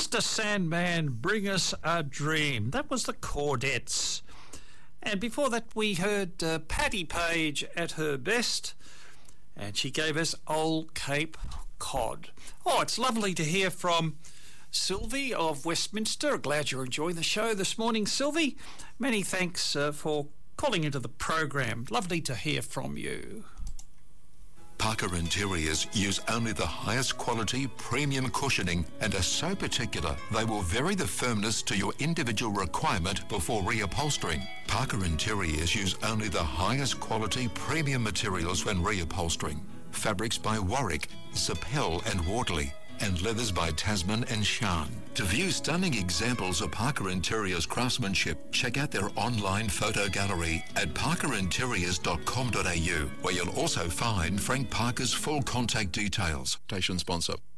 Mr. Sandman, Bring Us a Dream. That was the Chordettes. And before that, we heard Patti Page at her best, and she gave us Old Cape Cod. Oh, it's lovely to hear from Sylvie of Westminster. Glad you're enjoying the show this morning, Sylvie. Many thanks for calling into the program. Lovely to hear from you. Parker Interiors use only the highest quality premium cushioning and are so particular they will vary the firmness to your individual requirement before reupholstering. Parker Interiors use only the highest quality premium materials when reupholstering. Fabrics by Warwick, Sapel and Wardley, and leathers by Tasman and Shan. To view stunning examples of Parker Interiors craftsmanship, check out their online photo gallery at parkerinteriors.com.au, where you'll also find Frank Parker's full contact details. Station sponsor.